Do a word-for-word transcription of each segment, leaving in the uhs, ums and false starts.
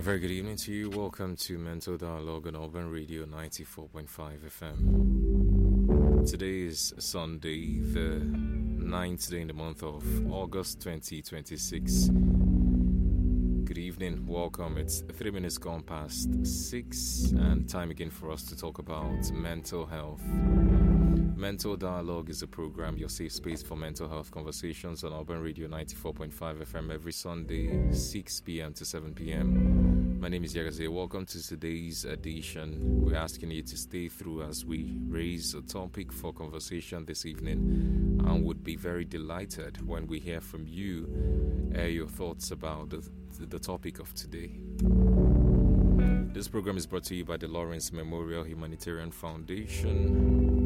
very good evening to you. Welcome to Mental Dialogue on Urban Radio ninety-four point five F M. Today is Sunday, the ninth day in the month of August twenty twenty-six. Good evening, welcome. It's three minutes gone past six, and time again for us to talk about mental health. Mental Dialogue is a program, your safe space for mental health conversations on Urban Radio ninety-four point five F M every Sunday, six p.m. to seven p.m. My name is Yagaze. Welcome to today's edition. We're asking you to stay through as we raise a topic for conversation this evening, and would be very delighted when we hear from you, uh, your thoughts about the, the topic of today. This program is brought to you by the Lawrence Memorial Humanitarian Foundation.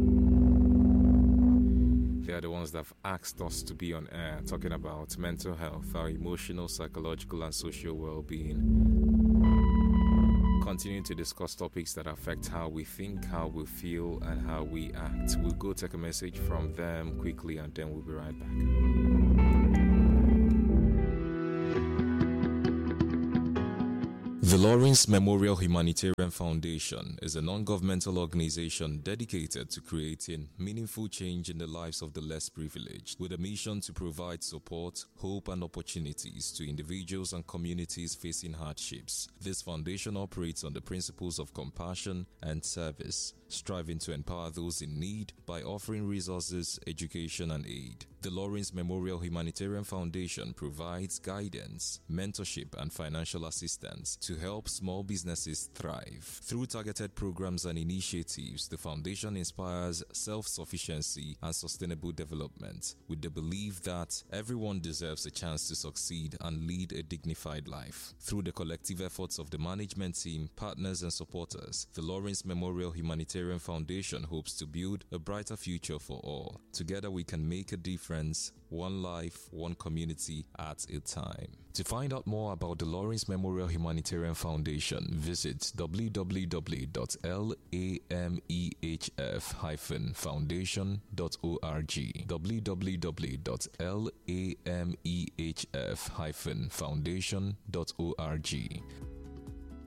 They are the ones that have asked us to be on air talking about mental health, our emotional, psychological, and social well-being. Continuing to discuss topics that affect how we think, how we feel, and how we act. We'll go take a message from them quickly, and then we'll be right back. The Lawrence Memorial Humanitarian Foundation is a non-governmental organization dedicated to creating meaningful change in the lives of the less privileged, with a mission to provide support, hope, and opportunities to individuals and communities facing hardships. This foundation operates on the principles of compassion and service, striving to empower those in need by offering resources, education, and aid. The Lawrence Memorial Humanitarian Foundation provides guidance, mentorship, and financial assistance to help small businesses thrive. Through targeted programs and initiatives, the foundation inspires self-sufficiency and sustainable development, with the belief that everyone deserves a chance to succeed and lead a dignified life. Through the collective efforts of the management team, partners, and supporters, the Lawrence Memorial Humanitarian Foundation hopes to build a brighter future for all. Together we can make a difference, one life, one community at a time. To find out more about the Lawrence Memorial Humanitarian Foundation, visit w w w dot lamehf dash foundation dot org, w w w dot lamehf dash foundation dot org.